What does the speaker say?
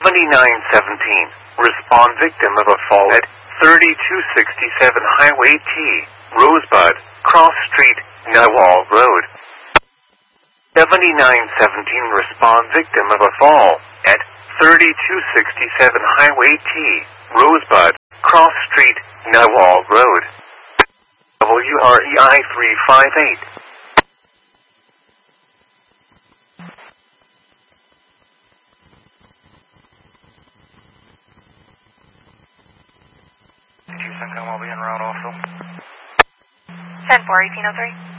7917. Respond victim of a fall at 3267 Highway T, Rosebud, Cross Street, Nawal Road. 7917. Respond victim of a fall at 3267 Highway T, Rosebud, Cross Street, Nawal Road. WREI 358. Houston, come, I'll be en route also. 10-4, 1803.